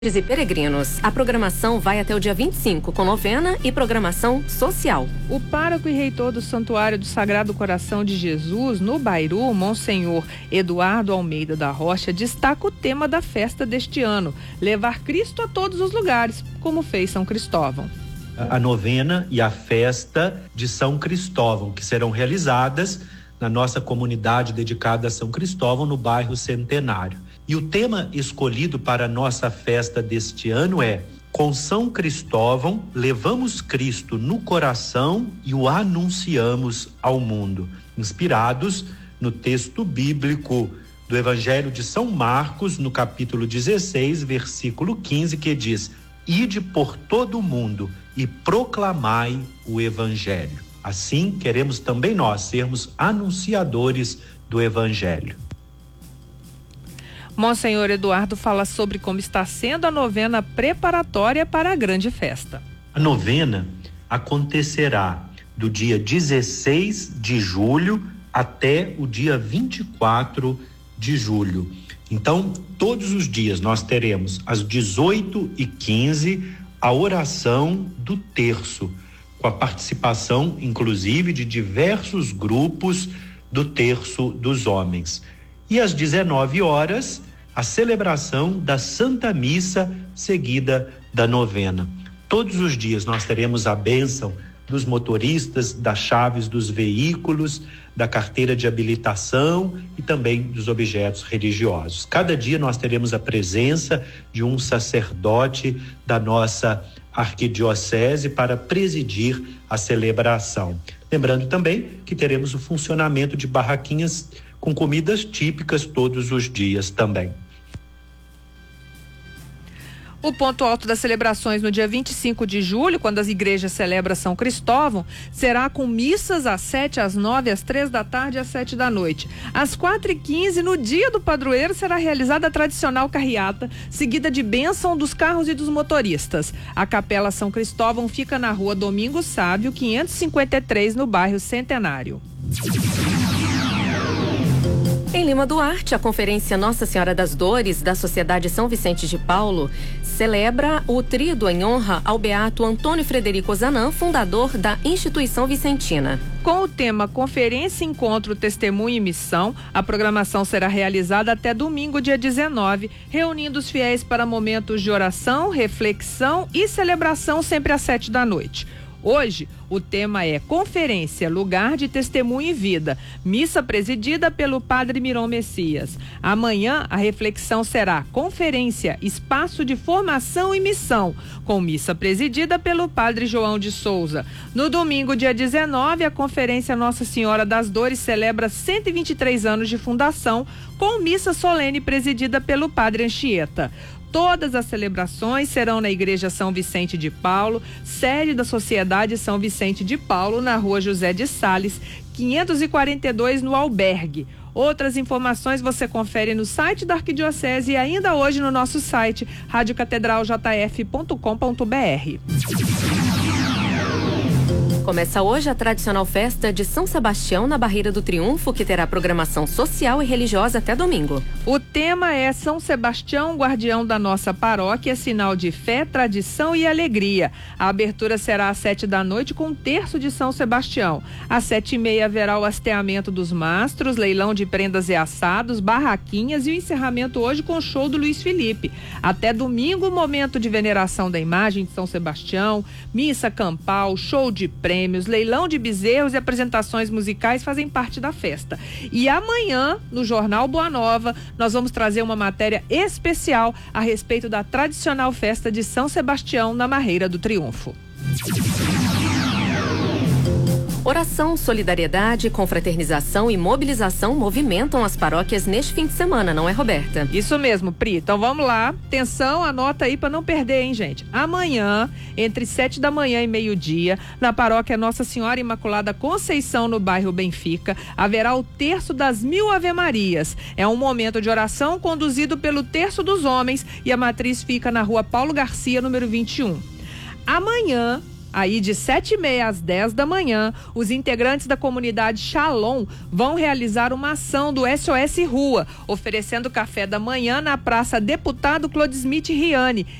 e peregrinos. A programação vai até o dia 25, com novena e programação social. O pároco e reitor do Santuário do Sagrado Coração de Jesus, no Bairu, Monsenhor Eduardo Almeida da Rocha, destaca o tema da festa deste ano: levar Cristo a todos os lugares, como fez São Cristóvão. A novena e a festa de São Cristóvão, que serão realizadas na nossa comunidade dedicada a São Cristóvão, no bairro Centenário. E o tema escolhido para a nossa festa deste ano é: com São Cristóvão, levamos Cristo no coração e o anunciamos ao mundo. Inspirados no texto bíblico do Evangelho de São Marcos, no capítulo 16, versículo 15, que diz: ide por todo o mundo e proclamai o Evangelho. Assim, queremos também nós sermos anunciadores do Evangelho. Monsenhor Eduardo fala sobre como está sendo a novena preparatória para a grande festa. A novena acontecerá do dia 16 de julho até o dia 24 de julho. Então, todos os dias nós teremos às 18h15 a oração do terço, com a participação, inclusive, de diversos grupos do terço dos homens. E às 19 horas, a celebração da Santa Missa, seguida da novena. Todos os dias nós teremos a bênção dos motoristas, das chaves dos veículos, da carteira de habilitação e também dos objetos religiosos. Cada dia nós teremos a presença de um sacerdote da nossa arquidiocese para presidir a celebração. Lembrando também que teremos o funcionamento de barraquinhas com comidas típicas todos os dias também. O ponto alto das celebrações no dia 25 de julho, quando as igrejas celebram São Cristóvão, será com missas às 7, às 9, às 3 da tarde e às 7 da noite. Às 4h15, no dia do padroeiro, será realizada a tradicional carreata, seguida de bênção dos carros e dos motoristas. A Capela São Cristóvão fica na rua Domingos Sávio, 553, no bairro Centenário. Em Lima Duarte, a Conferência Nossa Senhora das Dores da Sociedade São Vicente de Paulo celebra o tríduo em honra ao beato Antônio Frederico Zanam, fundador da instituição vicentina. Com o tema Conferência, Encontro, Testemunho e Missão, a programação será realizada até domingo, dia 19, reunindo os fiéis para momentos de oração, reflexão e celebração, sempre às 7 da noite. Hoje, o tema é Conferência, Lugar de Testemunho e Vida, missa presidida pelo Padre Miron Messias. Amanhã, a reflexão será Conferência, Espaço de Formação e Missão, com missa presidida pelo Padre João de Souza. No domingo, dia 19, a Conferência Nossa Senhora das Dores celebra 123 anos de fundação, com missa solene presidida pelo Padre Anchieta. Todas as celebrações serão na Igreja São Vicente de Paulo, sede da Sociedade São Vicente de Paulo, na Rua José de Sales, 542, no Albergue. Outras informações você confere no site da Arquidiocese e ainda hoje no nosso site, radiocatedraljf.com.br. Começa hoje a tradicional festa de São Sebastião na Barreira do Triunfo, que terá programação social e religiosa até domingo. O tema é São Sebastião, guardião da nossa paróquia, sinal de fé, tradição e alegria. A abertura será às 7 da noite com o terço de São Sebastião. Às 7h30 haverá o hasteamento dos mastros, leilão de prendas e assados, barraquinhas e o encerramento hoje com o show do Luiz Felipe. Até domingo, momento de veneração da imagem de São Sebastião, missa campal, show de prêmios, leilão de bezerros e apresentações musicais fazem parte da festa. E amanhã, no Jornal Boa Nova, nós vamos trazer uma matéria especial a respeito da tradicional festa de São Sebastião na Barreira do Triunfo. Oração, solidariedade, confraternização e mobilização movimentam as paróquias neste fim de semana, não é, Roberta? Isso mesmo, Pri. Então vamos lá. Atenção, anota aí para não perder, hein, gente? Amanhã, entre 7 da manhã e meio-dia, na paróquia Nossa Senhora Imaculada Conceição, no bairro Benfica, haverá o Terço das 1000 Ave-Marias. É um momento de oração conduzido pelo Terço dos Homens e a matriz fica na rua Paulo Garcia, número 21. Amanhã, Aí de 7h30 às 10 da manhã, os integrantes da comunidade Shalom vão realizar uma ação do SOS Rua, oferecendo café da manhã na Praça Deputado Clodesmith Riani,